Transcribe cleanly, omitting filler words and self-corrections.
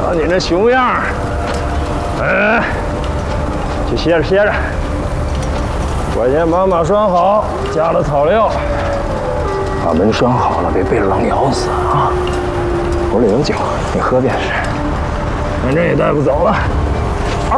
瞧你这熊样儿，哎，去歇着歇着。我先把马拴好，加了草料，把门拴好了，别被狼咬死啊！屋里有酒，你喝便是。反正也带不走了。